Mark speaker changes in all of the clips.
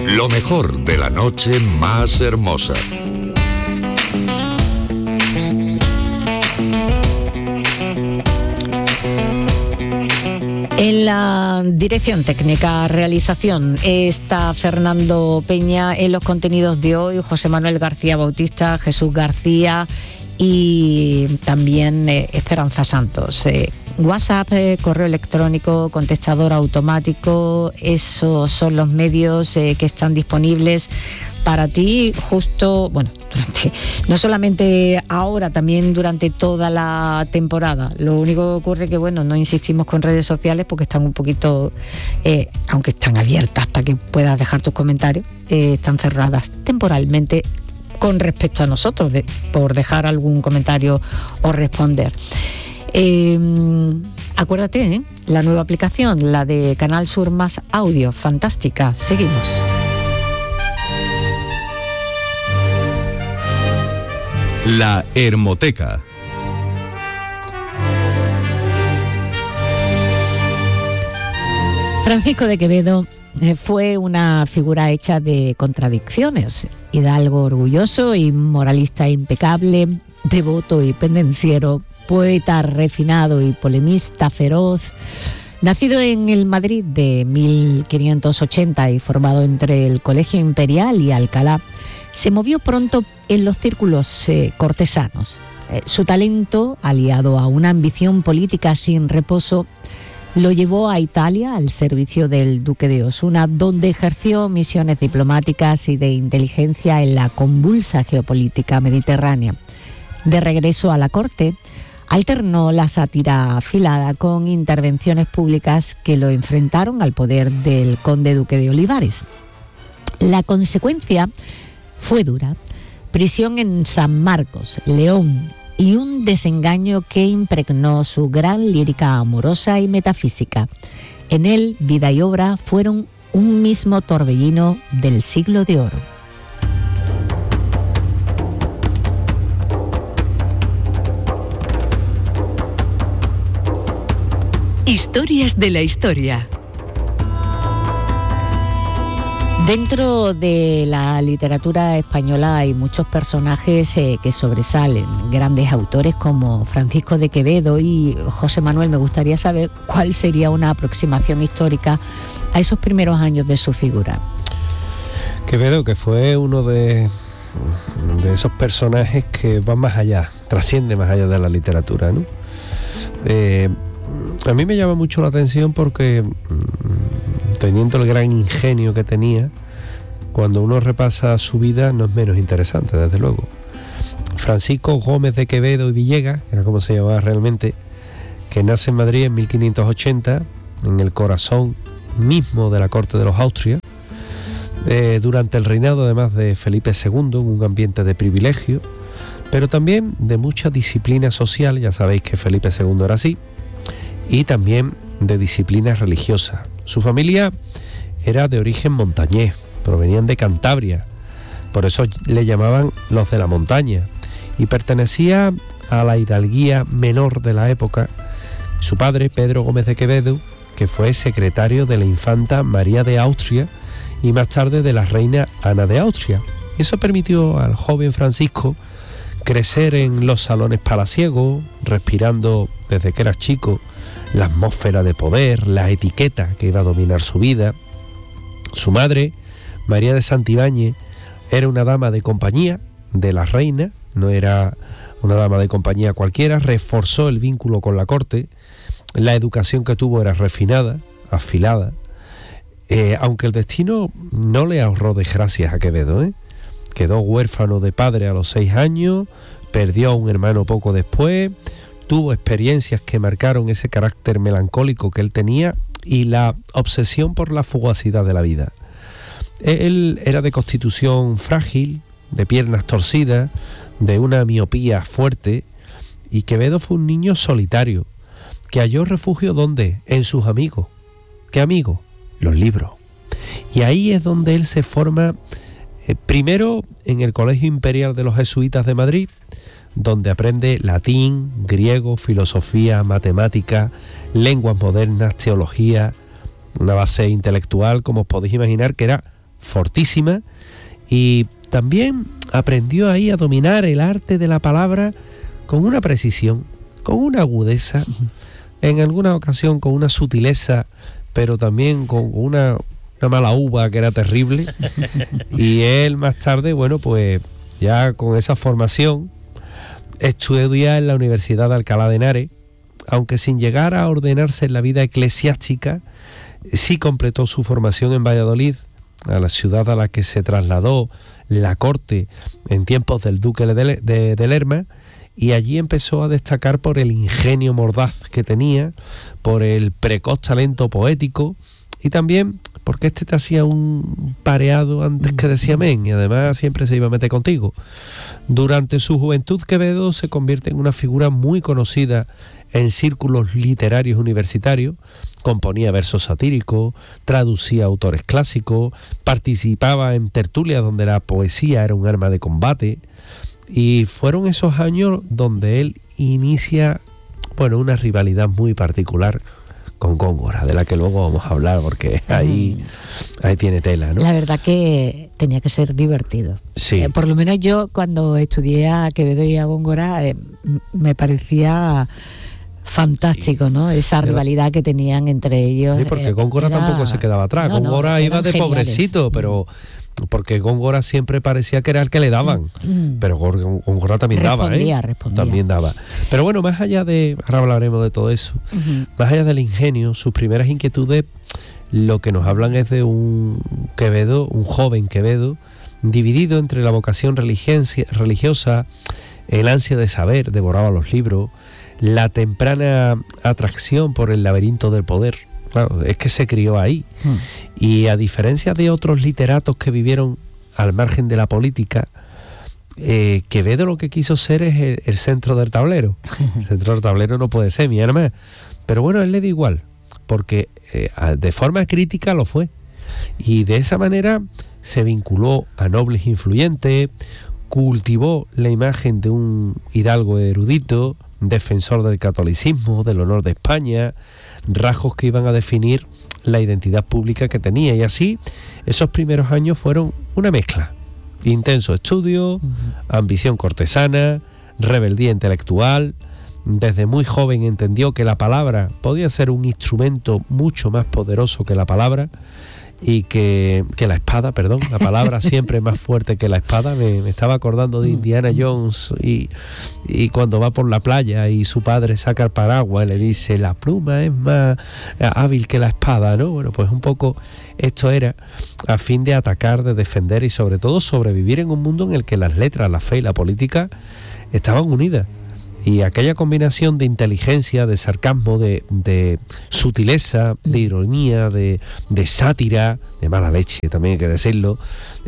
Speaker 1: Lo mejor de la noche más hermosa.
Speaker 2: En la dirección técnica, realización, está Fernando Peña. En los contenidos de hoy, José Manuel García Bautista, Jesús García y también Esperanza Santos. WhatsApp, correo electrónico, contestador automático, esos son los medios que están disponibles para ti justo, no solamente ahora, también durante toda la temporada. Lo único que ocurre que, no insistimos con redes sociales porque están un poquito, aunque están abiertas para que puedas dejar tus comentarios, están cerradas temporalmente con respecto a nosotros, por dejar algún comentario o responder. Acuérdate, la nueva aplicación, la de Canal Sur Más Audio, fantástica. Seguimos.
Speaker 3: La Hermoteca.
Speaker 2: Francisco de Quevedo fue una figura hecha de contradicciones. Hidalgo orgulloso y moralista impecable, devoto y pendenciero, poeta refinado y polemista feroz. Nacido en el Madrid de 1580 y formado entre el Colegio Imperial y Alcalá, se movió pronto en los círculos cortesanos. Su talento, aliado a una ambición política sin reposo, lo llevó a Italia al servicio del duque de Osuna, donde ejerció misiones diplomáticas y de inteligencia en la convulsa geopolítica mediterránea. De regreso a la corte, alternó la sátira afilada con intervenciones públicas que lo enfrentaron al poder del conde duque de Olivares. La consecuencia fue dura: prisión en San Marcos, León, y un desengaño que impregnó su gran lírica amorosa y metafísica. En él, vida y obra fueron un mismo torbellino del siglo de oro.
Speaker 4: Historias de la historia.
Speaker 2: Dentro de la literatura española hay muchos personajes que sobresalen, grandes autores como Francisco de Quevedo y José Manuel. Me gustaría saber cuál sería una aproximación histórica a esos primeros años de su figura.
Speaker 5: Quevedo, que fue uno de esos personajes que van más allá, trasciende más allá de la literatura, ¿no? A mí me llama mucho la atención porque, teniendo el gran ingenio que tenía, cuando uno repasa su vida no es menos interesante, desde luego. Francisco Gómez de Quevedo y Villegas, que era como se llamaba realmente, que nace en Madrid en 1580, en el corazón mismo de la corte de los Austrias, durante el reinado además de Felipe II, un ambiente de privilegio, pero también de mucha disciplina social. Ya sabéis que Felipe II era así, y también de disciplina religiosa. Su familia era de origen montañés, provenían de Cantabria, por eso le llamaban los de la montaña, y pertenecía a la hidalguía menor de la época. Su padre, Pedro Gómez de Quevedo, que fue secretario de la infanta María de Austria y más tarde de la reina Ana de Austria. Eso permitió al joven Francisco crecer en los salones palaciegos, respirando desde que era chico la atmósfera de poder, la etiqueta que iba a dominar su vida. Su madre, María de Santibáñez, era una dama de compañía de la reina, no era una dama de compañía cualquiera, reforzó el vínculo con la corte. La educación que tuvo era refinada, afilada, aunque el destino no le ahorró desgracias a Quevedo, Quedó huérfano de padre a los 6 años, perdió a un hermano poco después, tuvo experiencias que marcaron ese carácter melancólico que él tenía y la obsesión por la fugacidad de la vida. Él era de constitución frágil, de piernas torcidas, de una miopía fuerte, y Quevedo fue un niño solitario, que halló refugio ¿dónde? En sus amigos. ¿Qué amigos? Los libros. Y ahí es donde él se forma, primero en el Colegio Imperial de los Jesuitas de Madrid, donde aprende latín, griego, filosofía, matemática, lenguas modernas, teología, una base intelectual, como os podéis imaginar, que era fortísima, y también aprendió ahí a dominar el arte de la palabra con una precisión, con una agudeza, en alguna ocasión con una sutileza, pero también con una mala uva que era terrible. Y él más tarde, bueno, pues ya con esa formación, estudia en la Universidad de Alcalá de Henares, aunque sin llegar a ordenarse en la vida eclesiástica, sí completó su formación en Valladolid, a la ciudad a la que se trasladó la corte en tiempos del duque de Lerma, y allí empezó a destacar por el ingenio mordaz que tenía, por el precoz talento poético, y también porque te hacía un pareado antes que decía amén, y además siempre se iba a meter contigo. Durante su juventud, Quevedo se convierte en una figura muy conocida en círculos literarios universitarios. Componía versos satíricos, traducía autores clásicos, participaba en tertulias donde la poesía era un arma de combate, y fueron esos años donde él inicia, bueno, una rivalidad muy particular con Góngora, de la que luego vamos a hablar, porque ahí tiene tela, ¿no?
Speaker 2: La verdad que tenía que ser divertido.
Speaker 5: Sí.
Speaker 2: Por lo menos yo, cuando estudié a Quevedo y a Góngora, me parecía fantástico, ¿no? Esa rivalidad que tenían entre ellos.
Speaker 5: Sí, porque Góngora tampoco se quedaba atrás. Góngora iba de pobrecito, pero porque Góngora siempre parecía que era el que le daban, pero Góngora también respondía. También daba. Pero bueno, más allá de, ahora hablaremos de todo eso, más allá del ingenio, sus primeras inquietudes, lo que nos hablan es de un Quevedo, un joven Quevedo, dividido entre la vocación religiosa, el ansia de saber, devoraba los libros, la temprana atracción por el laberinto del poder. Claro, es que se crió ahí. Y a diferencia de otros literatos que vivieron al margen de la política, Quevedo lo que quiso ser es el centro del tablero. El centro del tablero no puede ser, mi hermano. Pero bueno, a él le da igual, porque de forma crítica lo fue. Y de esa manera se vinculó a nobles influyentes, cultivó la imagen de un hidalgo erudito, defensor del catolicismo, del honor de España, rasgos que iban a definir la identidad pública que tenía. Y así, esos primeros años fueron una mezcla: intenso estudio, ambición cortesana, rebeldía intelectual. Desde muy joven entendió que la palabra podía ser un instrumento mucho más poderoso que la palabra, y que la espada, la palabra siempre es más fuerte que la espada. Me estaba acordando de Indiana Jones y cuando va por la playa y su padre saca el paraguas y le dice: la pluma es más hábil que la espada, ¿no? Bueno, pues un poco esto era a fin de atacar, de defender y sobre todo sobrevivir en un mundo en el que las letras, la fe y la política estaban unidas. Y aquella combinación de inteligencia, de sarcasmo, de sutileza, de ironía, de sátira, de mala leche también hay que decirlo,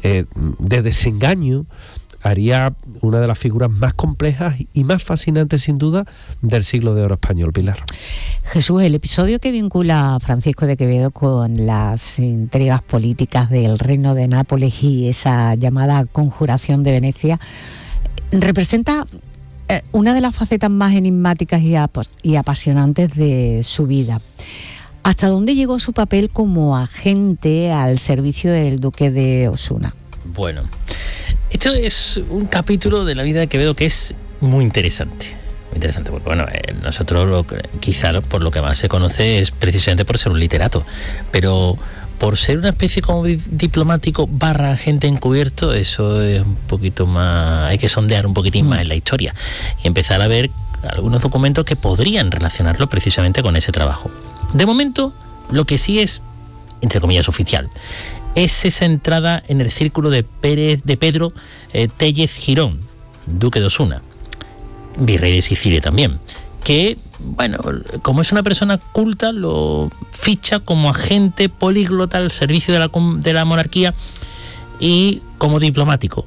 Speaker 5: de desengaño, haría una de las figuras más complejas y más fascinantes sin duda del siglo de oro español, Pilar.
Speaker 2: Jesús, el episodio que vincula a Francisco de Quevedo con las intrigas políticas del Reino de Nápoles y esa llamada conjuración de Venecia representa una de las facetas más enigmáticas y apasionantes de su vida. ¿Hasta dónde llegó su papel como agente al servicio del duque de Osuna?
Speaker 6: Bueno, esto es un capítulo de la vida de Quevedo que es muy interesante. Muy interesante porque, bueno, nosotros quizá por lo que más se conoce es precisamente por ser un literato, pero por ser una especie como diplomático / agente encubierto, eso es un poquito más, hay que sondear un poquitín más en la historia y empezar a ver algunos documentos que podrían relacionarlo precisamente con ese trabajo. De momento, lo que sí es, entre comillas, oficial, es esa entrada en el círculo de Pedro Tellez Girón, duque de Osuna, virrey de Sicilia también, que, bueno, como es una persona culta, lo ficha como agente políglota al servicio de la monarquía y como diplomático.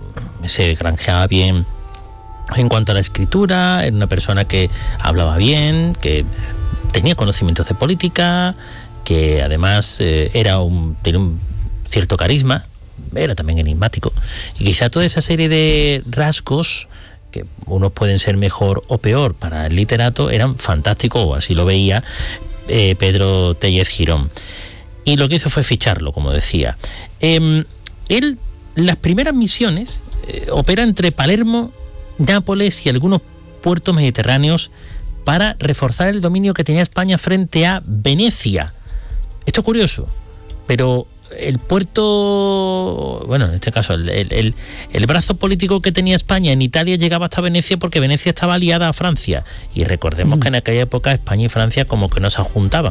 Speaker 6: Se granjeaba bien en cuanto a la escritura, era una persona que hablaba bien, que tenía conocimientos de política, que además tenía un cierto carisma, era también enigmático. Y quizá toda esa serie de rasgos, que unos pueden ser mejor o peor para el literato, eran fantásticos, o así lo veía Pedro Tellez Girón. y lo que hizo fue ficharlo, como decía. Él, las primeras misiones, opera entre Palermo, Nápoles y algunos puertos mediterráneos para reforzar el dominio que tenía España frente a Venecia. Esto es curioso, pero el puerto, bueno, en este caso, el brazo político que tenía España en Italia llegaba hasta Venecia porque Venecia estaba aliada a Francia. Y recordemos que en aquella época España y Francia como que no se juntaban.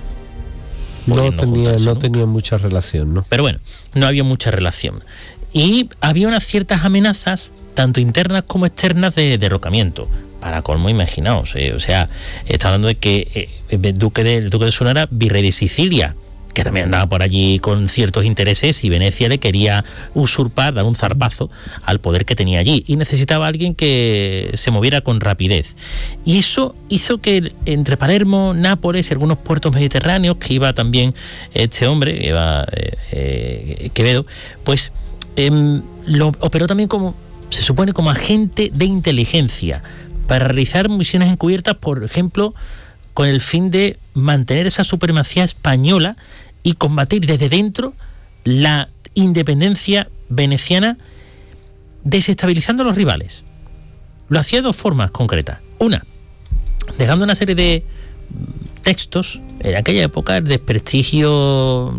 Speaker 5: No tenían mucha relación, ¿no?
Speaker 6: Pero bueno, no había mucha relación. Y había unas ciertas amenazas, tanto internas como externas, de derrocamiento. Para colmo, imaginaos, o sea, está hablando de que el duque de Osuna era virrey de Sicilia, que también andaba por allí con ciertos intereses, y Venecia le quería usurpar, dar un zarpazo al poder que tenía allí, y necesitaba a alguien que se moviera con rapidez. Y eso hizo que entre Palermo, Nápoles y algunos puertos mediterráneos, que iba también este hombre, Quevedo, pues lo operó también como, se supone, como agente de inteligencia, para realizar misiones encubiertas, por ejemplo, con el fin de mantener esa supremacía española y combatir desde dentro la independencia veneciana, desestabilizando a los rivales. Lo hacía de dos formas concretas. Una, dejando una serie de textos, en aquella época el desprestigio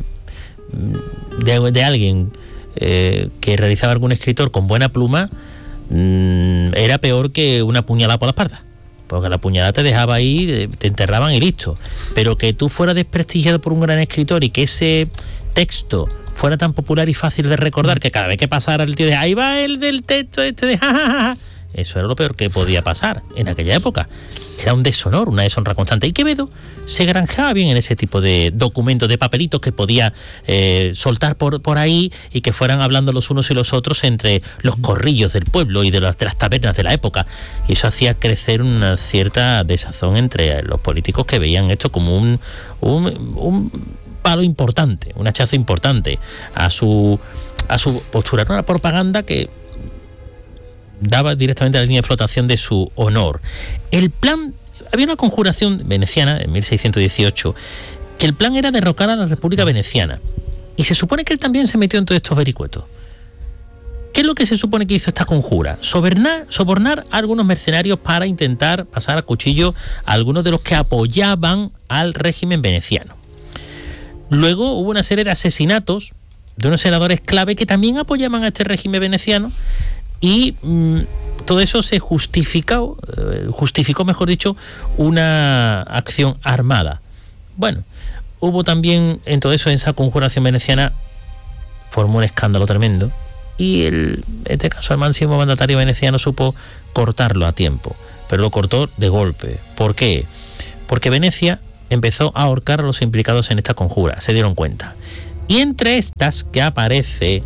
Speaker 6: de alguien que realizaba algún escritor con buena pluma era peor que una puñalada por la espalda, porque la puñalada te dejaba ahí, te enterraban y listo. Pero que tú fueras desprestigiado por un gran escritor y que ese texto fuera tan popular y fácil de recordar que cada vez que pasara el tío de ahí va el del texto este de jajaja, eso era lo peor que podía pasar en aquella época. Era un deshonor, una deshonra constante. Y Quevedo se granjeaba bien en ese tipo de documentos, de papelitos que podía soltar por ahí, y que fueran hablando los unos y los otros entre los corrillos del pueblo y de las tabernas de la época. Y eso hacía crecer una cierta desazón entre los políticos, que veían esto como un palo importante, un hachazo importante a su postura. No, una propaganda que daba directamente a la línea de flotación de su honor. El plan, había una conjuración veneciana en 1618, que el plan era derrocar a la República Veneciana, y se supone que él también se metió en todos estos vericuetos. ¿Qué es lo que se supone que hizo esta conjura? Sobornar a algunos mercenarios para intentar pasar a cuchillo a algunos de los que apoyaban al régimen veneciano. Luego hubo una serie de asesinatos de unos senadores clave que también apoyaban a este régimen veneciano, y todo eso se justificó, mejor dicho, una acción armada. Bueno, hubo también en todo eso, en esa conjuración veneciana, formó un escándalo tremendo, y en este caso el máximo mandatario veneciano supo cortarlo a tiempo, pero lo cortó de golpe. ¿Por qué? Porque Venecia empezó a ahorcar a los implicados en esta conjura, se dieron cuenta. Y entre estas que aparece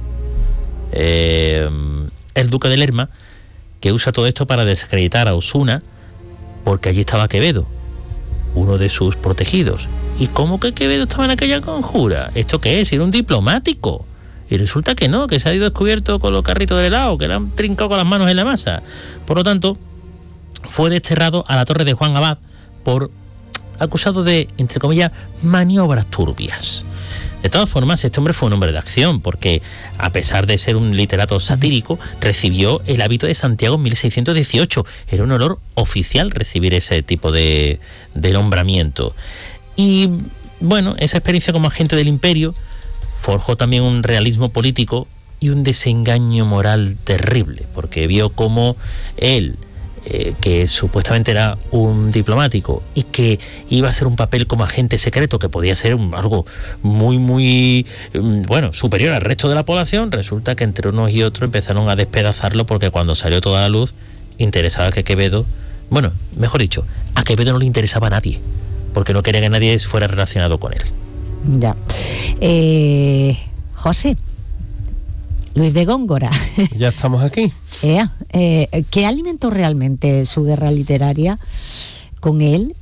Speaker 6: el duque de Lerma, que usa todo esto para desacreditar a Osuna, porque allí estaba Quevedo, uno de sus protegidos. ¿Y cómo que Quevedo estaba en aquella conjura? ¿Esto qué es? Era un diplomático. Y resulta que no, que se ha ido descubierto con los carritos de helado, que le han trincado con las manos en la masa. Por lo tanto, fue desterrado a la torre de Juan Abad por acusado de, entre comillas, maniobras turbias. De todas formas, este hombre fue un hombre de acción, porque a pesar de ser un literato satírico, recibió el hábito de Santiago en 1618. Era un honor oficial recibir ese tipo de nombramiento. Y bueno, esa experiencia como agente del imperio forjó también un realismo político y un desengaño moral terrible, porque vio cómo él, que supuestamente era un diplomático y que iba a hacer un papel como agente secreto, que podía ser algo muy superior al resto de la población, resulta que entre unos y otros empezaron a despedazarlo, porque cuando salió toda la luz interesaba que Quevedo, mejor dicho, a Quevedo no le interesaba a nadie, porque no quería que nadie fuera relacionado con él.
Speaker 2: Ya. José Luis de Góngora.
Speaker 5: Ya estamos aquí.
Speaker 2: ¿Qué alimentó realmente su guerra literaria con él?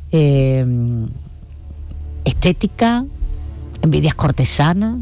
Speaker 2: ¿Estética? ¿Envidias cortesanas?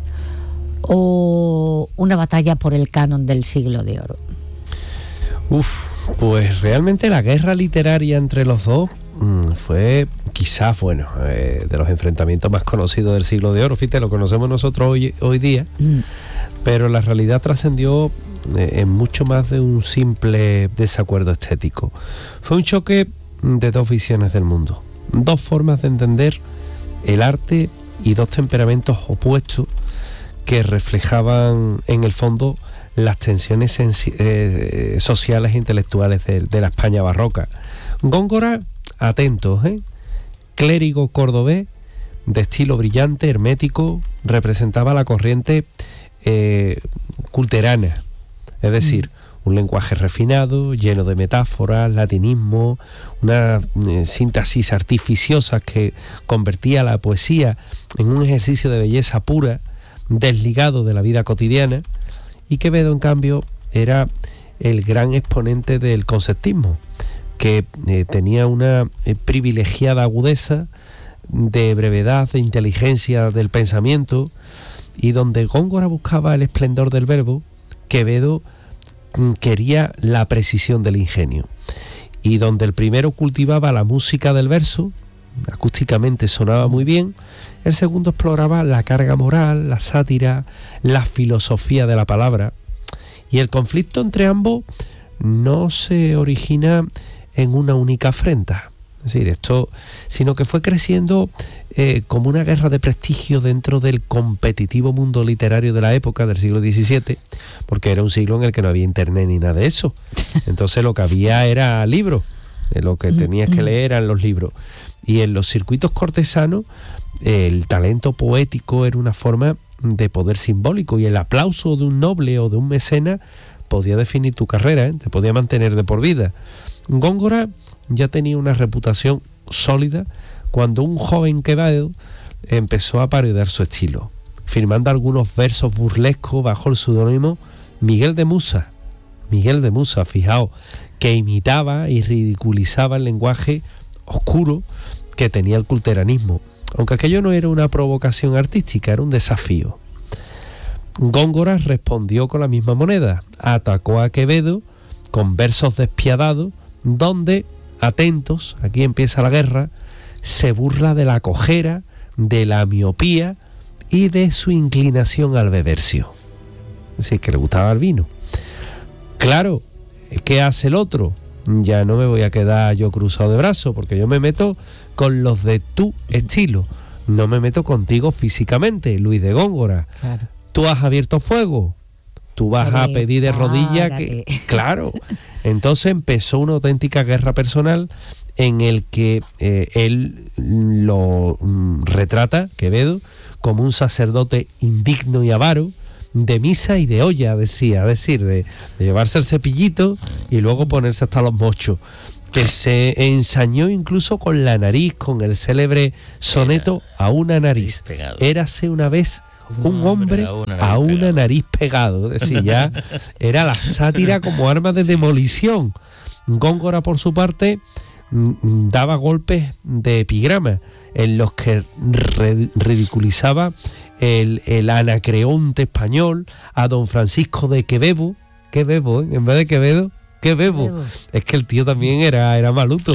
Speaker 2: ¿O una batalla por el canon del siglo de oro?
Speaker 5: Pues realmente la guerra literaria entre los dos fue quizás, bueno, de los enfrentamientos más conocidos del Siglo de Oro. Fíjate, lo conocemos nosotros hoy día, pero la realidad trascendió en mucho más de un simple desacuerdo estético. Fue un choque de dos visiones del mundo, dos formas de entender el arte y dos temperamentos opuestos que reflejaban en el fondo las tensiones sociales e intelectuales de la España barroca. Góngora, atentos, clérigo cordobés de estilo brillante, hermético, representaba la corriente culterana, es decir, un lenguaje refinado, lleno de metáforas, latinismo, una síntesis artificiosa que convertía la poesía en un ejercicio de belleza pura, desligado de la vida cotidiana. Y Quevedo, en cambio, era el gran exponente del conceptismo, que tenía una privilegiada agudeza de brevedad, de inteligencia del pensamiento, y donde Góngora buscaba el esplendor del verbo, Quevedo quería la precisión del ingenio. Y donde el primero cultivaba la música del verso, acústicamente sonaba muy bien, el segundo exploraba la carga moral, la sátira, la filosofía de la palabra. Y el conflicto entre ambos no se origina en una única afrenta, es decir, sino que fue creciendo como una guerra de prestigio dentro del competitivo mundo literario de la época del siglo XVII, porque era un siglo en el que no había internet ni nada de eso. Entonces lo que había era libros, lo que tenías que leer eran los libros. Y en los circuitos cortesanos el talento poético era una forma de poder simbólico, y el aplauso de un noble o de un mecena podía definir tu carrera, te podía mantener de por vida. Góngora ya tenía una reputación sólida cuando un joven Quevedo empezó a parodiar su estilo, firmando algunos versos burlescos bajo el seudónimo Miguel de Musa, fijaos, que imitaba y ridiculizaba el lenguaje oscuro que tenía el culteranismo, aunque aquello no era una provocación artística, era un desafío. Góngora respondió con la misma moneda, atacó a Quevedo con versos despiadados, donde, atentos, aquí empieza la guerra, se burla de la cojera, de la miopía y de su inclinación al bebercio. Es decir, que le gustaba el vino. Claro, ¿qué hace el otro? Ya no me voy a quedar yo cruzado de brazos, porque yo me meto con los de tu estilo, no me meto contigo físicamente, Luis de Góngora. Claro. Tú has abierto fuego, tú vas a pedir de rodillas que... Claro. Entonces empezó una auténtica guerra personal en el que él lo retrata, Quevedo, como un sacerdote indigno y avaro, de misa y de olla, decía, es decir, de llevarse el cepillito y luego ponerse hasta los mochos, que se ensañó incluso con la nariz, con el célebre soneto A una nariz. Érase una vez un hombre a una nariz pegado, es decir, ya era la sátira como arma de demolición. Góngora, por su parte, daba golpes de epigrama en los que ridiculizaba el anacreonte español, a don Francisco de Quevedo, en vez de Quevedo, ¿qué bebo? Es que el tío también era maluto,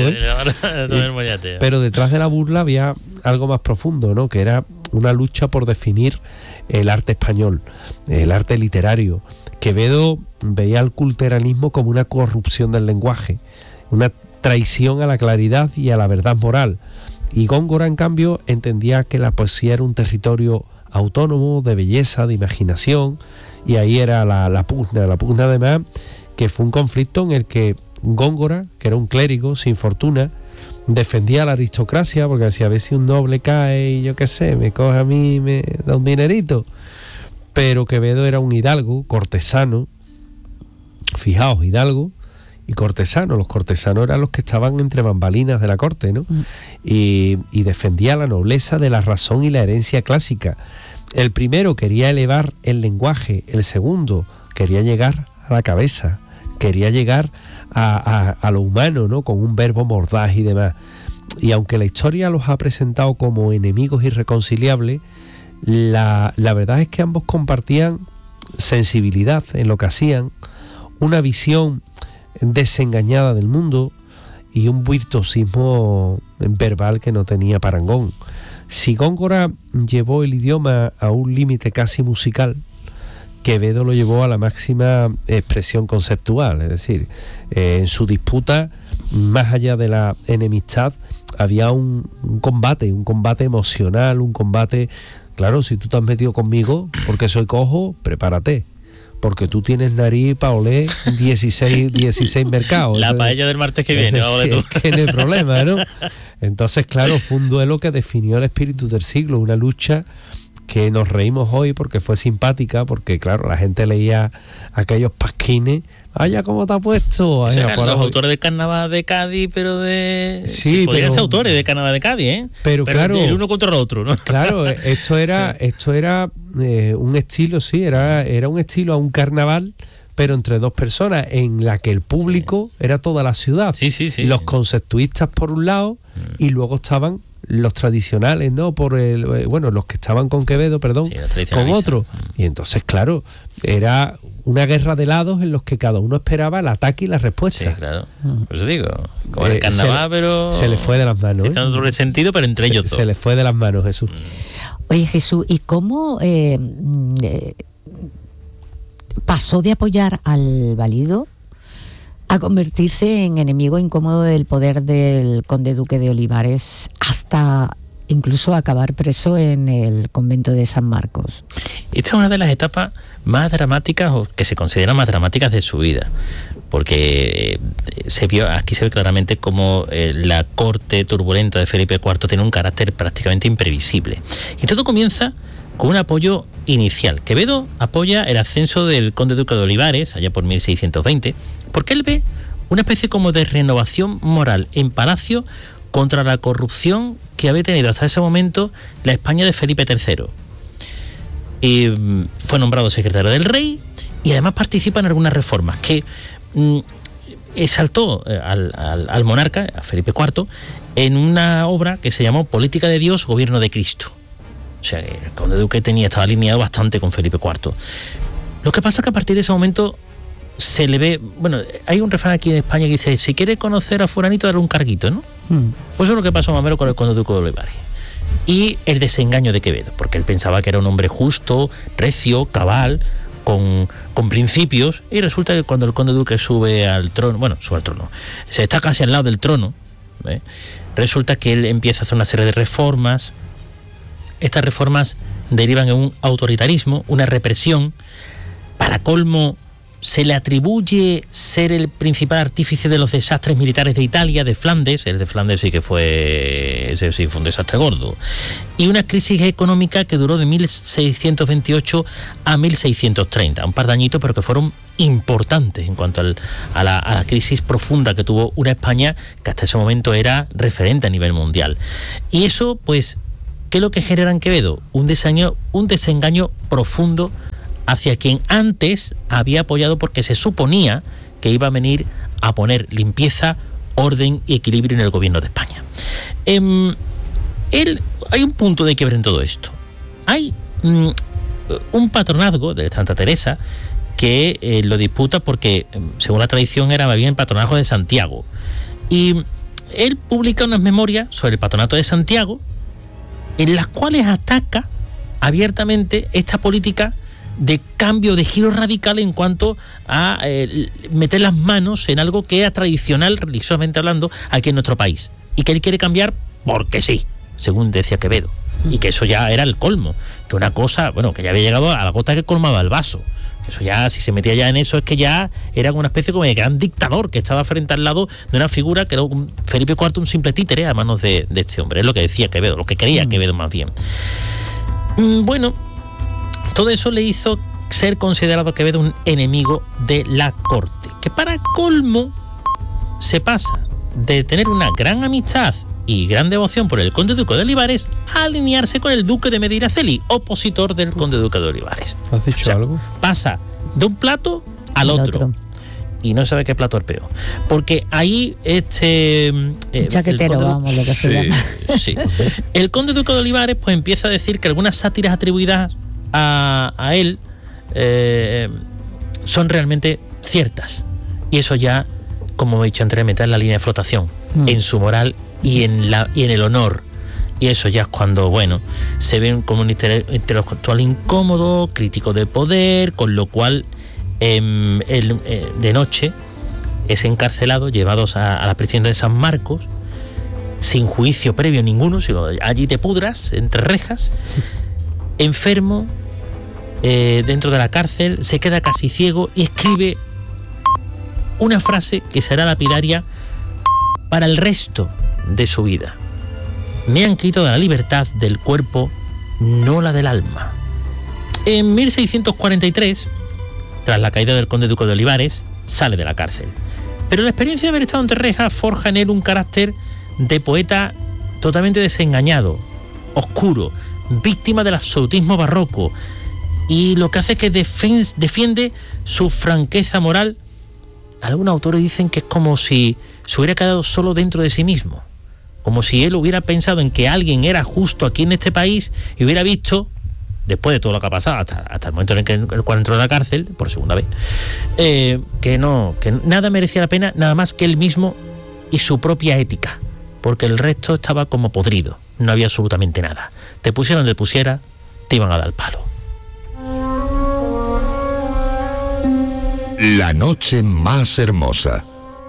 Speaker 5: pero detrás de la burla había algo más profundo, ¿no? Que era una lucha por definir el arte español, el arte literario. Quevedo veía el culteranismo como una corrupción del lenguaje, una traición a la claridad y a la verdad moral. Y Góngora, en cambio, entendía que la poesía era un territorio autónomo, de belleza, de imaginación, y ahí era la pugna además, que fue un conflicto en el que Góngora, que era un clérigo sin fortuna, defendía a la aristocracia, porque decía, a ver si un noble cae y yo qué sé, me coge a mí, me da un dinerito. Pero Quevedo era un hidalgo, cortesano, fijaos, hidalgo y cortesano. Los cortesanos eran los que estaban entre bambalinas de la corte, ¿no? Y defendía la nobleza de la razón y la herencia clásica. El primero quería elevar el lenguaje, el segundo quería llegar a la cabeza, quería llegar a lo humano, ¿no? Con un verbo mordaz y demás. Y aunque la historia los ha presentado como enemigos irreconciliables, la verdad es que ambos compartían sensibilidad en lo que hacían, una visión desengañada del mundo y un virtuosismo verbal que no tenía parangón. Si Góngora llevó el idioma a un límite casi musical, Quevedo lo llevó a la máxima expresión conceptual, es decir, en su disputa, más allá de la enemistad, había un combate emocional, un combate, claro, si tú te has metido conmigo porque soy cojo, prepárate, porque tú tienes nariz para oler 16 mercados.
Speaker 6: La paella del martes que viene,
Speaker 5: es que no hay problema, ¿no? Entonces, claro, fue un duelo que definió el espíritu del siglo, una lucha que nos reímos hoy porque fue simpática, porque claro, la gente leía aquellos pasquines. ¡Allá cómo te ha puesto!
Speaker 6: Eran los autores de Carnaval de Cádiz, pero de...
Speaker 5: Sí,
Speaker 6: podrían ser autores de Carnaval de Cádiz, ¿eh?
Speaker 5: Pero claro,
Speaker 6: el uno contra el otro, ¿no?
Speaker 5: Claro, esto era un estilo, sí, era un estilo a un carnaval, pero entre dos personas, en la que el público era toda la ciudad.
Speaker 6: Sí.
Speaker 5: Los conceptuistas por un lado, y luego estaban los tradicionales, ¿no? Los que estaban con Quevedo, perdón, con otro. Y entonces, claro, era una guerra de lados en los que cada uno esperaba el ataque y la respuesta.
Speaker 6: Sí, claro. Por eso digo, como el carnaval, pero...
Speaker 5: Se le fue de las manos.
Speaker 6: Están sobre sentido, pero entre ellos dos.
Speaker 5: Se le fue de las manos, Jesús.
Speaker 2: Oye, Jesús, ¿y cómo pasó de apoyar al Valido a convertirse en enemigo incómodo del poder del conde duque de Olivares, hasta incluso acabar preso en el convento de San Marcos?
Speaker 6: Esta es una de las etapas más dramáticas, o que se consideran más dramáticas de su vida, porque aquí se ve claramente cómo la corte turbulenta de Felipe IV tiene un carácter prácticamente imprevisible. Y todo comienza con un apoyo inicial. Quevedo apoya el ascenso del conde duque de Olivares, allá por 1620, porque él ve una especie como de renovación moral en Palacio contra la corrupción que había tenido hasta ese momento la España de Felipe III. Y fue nombrado secretario del rey y además participa en algunas reformas que exaltó al monarca, a Felipe IV, en una obra que se llamó Política de Dios, Gobierno de Cristo. O sea, el conde duque estaba alineado bastante con Felipe IV. Lo que pasa es que a partir de ese momento se le ve... Bueno, hay un refrán aquí en España que dice, si quieres conocer a fulanito, dale un carguito, ¿no? Pues eso es lo que pasó más o menos con el conde duque de Olivares. Y el desengaño de Quevedo, porque él pensaba que era un hombre justo, recio, cabal, con principios, y resulta que cuando el conde duque sube al trono, se está casi al lado del trono, ¿eh? Resulta que él empieza a hacer una serie de reformas. Estas reformas derivan en un autoritarismo, una represión. Para colmo, se le atribuye ser el principal artífice de los desastres militares de Italia, de Flandes. El de Flandes sí que fue un desastre gordo. Y una crisis económica que duró de 1628 a 1630. Un par de añitos, pero que fueron importantes en cuanto a la crisis profunda que tuvo una España que hasta ese momento era referente a nivel mundial. Y eso, pues, ¿qué es lo que genera en Quevedo? Un desengaño profundo hacia quien antes había apoyado, porque se suponía que iba a venir a poner limpieza, orden y equilibrio en el gobierno de España. Hay un punto de quiebre en todo esto. Hay un patronazgo de Santa Teresa que lo disputa porque, según la tradición, era más bien el patronazgo de Santiago. Y él publica unas memorias sobre el patronato de Santiago, en las cuales ataca abiertamente esta política de cambio, de giro radical en cuanto a meter las manos en algo que era tradicional, religiosamente hablando, aquí en nuestro país, y que él quiere cambiar porque sí, según decía Quevedo, y que eso ya era el colmo, que una cosa, que ya había llegado a la gota que colmaba el vaso. Eso ya, si se metía ya en eso, es que ya era una especie como de gran dictador que estaba frente al lado de una figura que era Felipe IV, un simple títere a manos de este hombre. Es lo que decía Quevedo, lo que creía Quevedo más bien. Todo eso le hizo ser considerado Quevedo un enemigo de la corte, que para colmo se pasa de tener una gran amistad y gran devoción por el conde duque de Olivares a alinearse con el duque de Medinaceli, opositor del conde duque de Olivares.
Speaker 5: ¿Has dicho algo?
Speaker 6: Pasa de un plato al otro. Y no sabe qué plato es peor. Porque ahí
Speaker 2: chaquetero, lo que se llama.
Speaker 6: Sí. El conde duque de Olivares pues empieza a decir que algunas sátiras atribuidas a él son realmente ciertas. Y eso ya, como he dicho anteriormente, es la línea de flotación en su moral y en el honor. Y eso ya es cuando, bueno, se ve como un intelectual incómodo, crítico de poder, con lo cual de noche es encarcelado, llevados a la prisión de San Marcos, sin juicio previo ninguno, sino allí te pudras, entre rejas, enfermo, dentro de la cárcel, se queda casi ciego y escribe una frase que será lapidaria para el resto de su vida. Me han quitado la libertad del cuerpo, no la del alma. En 1643, tras la caída del conde duque de Olivares, sale de la cárcel. Pero la experiencia de haber estado entre rejas forja en él un carácter de poeta totalmente desengañado, oscuro, víctima del absolutismo barroco, y lo que hace es que defiende su franqueza moral. Algunos autores dicen que es como si se hubiera quedado solo dentro de sí mismo, como si él hubiera pensado en que alguien era justo aquí en este país y hubiera visto, después de todo lo que ha pasado, hasta el momento en el cual entró en la cárcel, por segunda vez, que nada merecía la pena, nada más que él mismo y su propia ética, porque el resto estaba como podrido, no había absolutamente nada. Te pusieran donde pusiera, te iban a dar el palo.
Speaker 1: La noche más hermosa.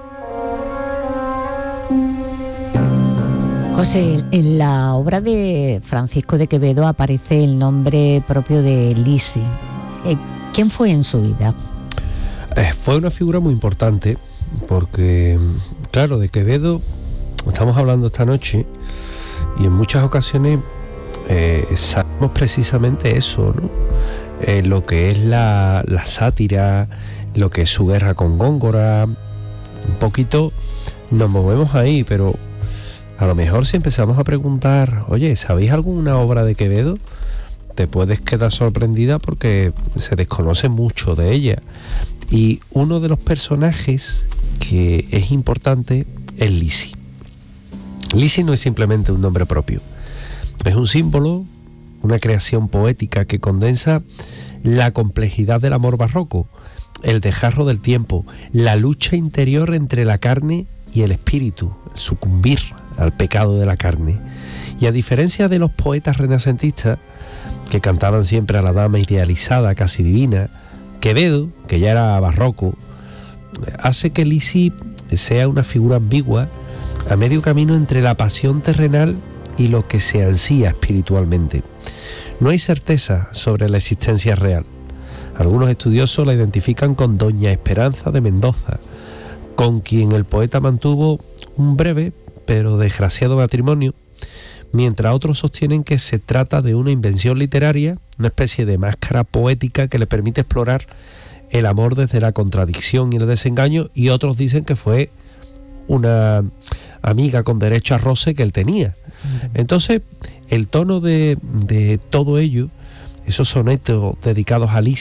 Speaker 2: José, en la obra de Francisco de Quevedo aparece el nombre propio de Lisi. ¿Quién fue en su vida?
Speaker 5: Fue una figura muy importante porque, claro, de Quevedo estamos hablando esta noche y en muchas ocasiones sabemos precisamente eso, ¿no? Lo que es la sátira, lo que es su guerra con Góngora, un poquito nos movemos ahí, pero a lo mejor si empezamos a preguntar, oye, ¿sabéis alguna obra de Quevedo? Te puedes quedar sorprendida porque se desconoce mucho de ella. Y uno de los personajes que es importante es Lisi. Lisi no es simplemente un nombre propio, es un símbolo, una creación poética que condensa la complejidad del amor barroco, el desgarro del tiempo, la lucha interior entre la carne y el espíritu, el sucumbir al pecado de la carne. Y a diferencia de los poetas renacentistas que cantaban siempre a la dama idealizada, casi divina, Quevedo, que ya era barroco, hace que Lisi sea una figura ambigua a medio camino entre la pasión terrenal y lo que se ansía espiritualmente. No hay certeza sobre la existencia real. Algunos estudiosos la identifican con Doña Esperanza de Mendoza, con quien el poeta mantuvo un breve pero desgraciado matrimonio, mientras otros sostienen que se trata de una invención literaria, una especie de máscara poética que le permite explorar el amor desde la contradicción y el desengaño, y otros dicen que fue una amiga con derecho a roce que él tenía. Entonces, el tono de todo ello, esos sonetos dedicados a Lisi,